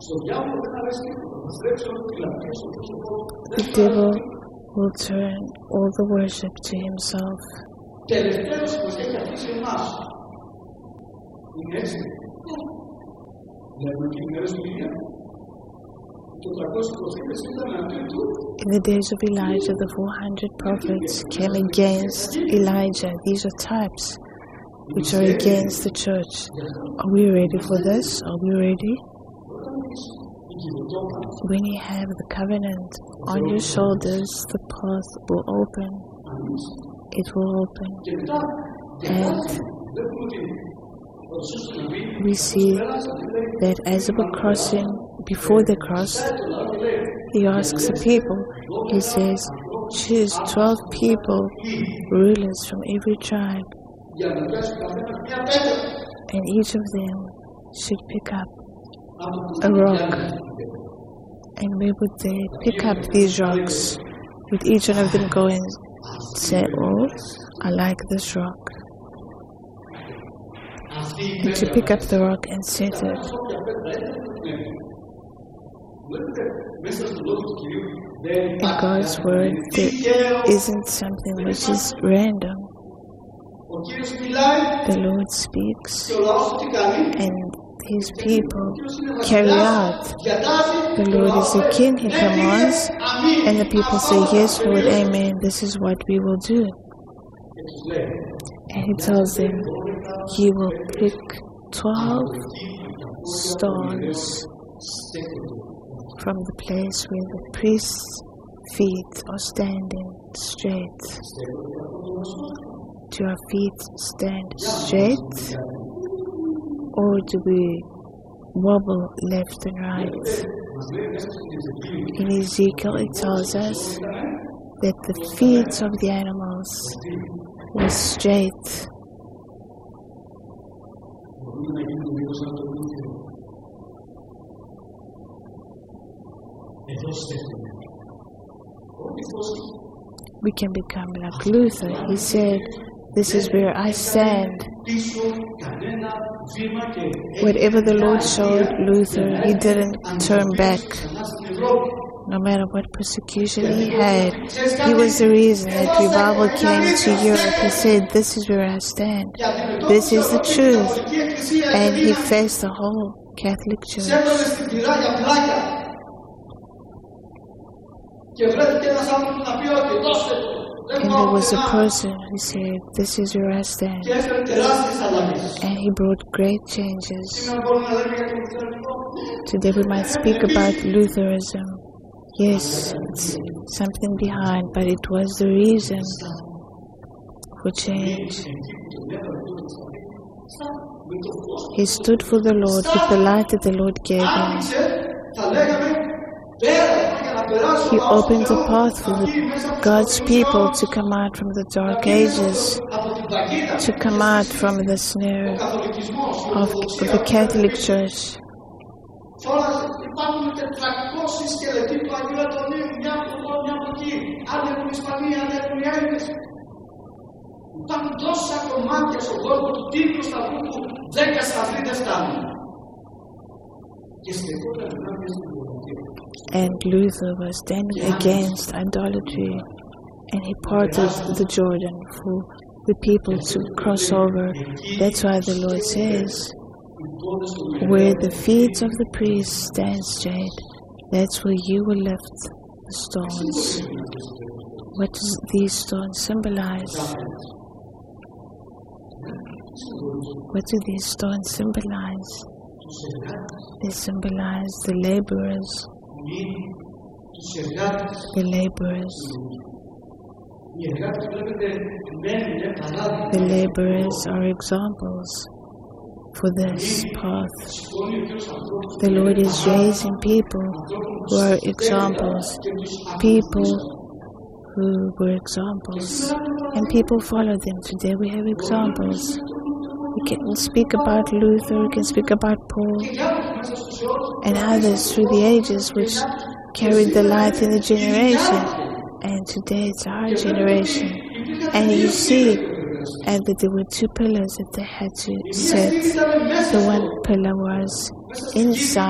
The devil will turn all the worship to himself. In the days of Elijah, the 400 prophets came against Elijah. These are types which are against the church. Are we ready for this? Are we ready? When you have the covenant on your shoulders, the path will open. It will open. And we see that as they were crossing, before they crossed, he asks the people, he says, choose 12 people, rulers from every tribe, and each of them should pick up a rock. And where would they pick up these rocks? Would each one of them go and say, oh, I like this rock? And to pick up the rock and set it. In God's word, there isn't something which is random. The Lord speaks and his people carry out. The Lord is the King, he commands, and the people say, yes, Lord, amen, this is what we will do. And he tells them, he will pick 12 stones from the place where the priest's feet are standing straight. Do our feet stand straight, or do we wobble left and right? In Ezekiel it tells us that the feet of the animals were straight. We can become like Luther. He said, this is where I stand. Whatever the Lord showed Luther, he didn't turn back. No matter what persecution he had, he was the reason that revival came to Europe. He said, this is where I stand. This is the truth. And he faced the whole Catholic Church. And there was a person who said, this is where I stand. And he brought great changes. Today we might speak about Lutheranism. Yes, it's something behind, but it was the reason for change. He stood for the Lord with the light that the Lord gave him. He opened the path for God's people to come out from the dark ages, to come out from the snare of the Catholic Church. And Luther was standing against idolatry, and he parted the Jordan for the people to cross over. That's why the Lord says, where the feet of the priests stand straight, that's where you will lift the stones. What do these stones symbolize? What do these stones symbolize? They symbolize the laborers. The laborers. The laborers are examples for this path. The Lord is raising people who are examples, people who were examples, and people follow them. Today we have examples. We can speak about Luther, we can speak about Paul, and others through the ages which carried the light in the generation. And today it's our generation. And you see that there were two pillars that they had to set. The one pillar was inside.